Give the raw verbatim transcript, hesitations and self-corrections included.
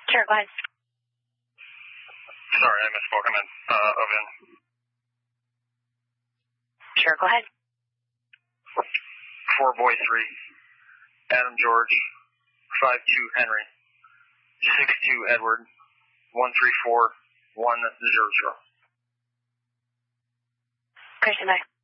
Sure, go ahead. Sorry, I misspoke. I meant uh, oven. Sure, go ahead. Four boy three, Adam George, five two Henry, six two Edward, one three four one zero zero. Christian, bye.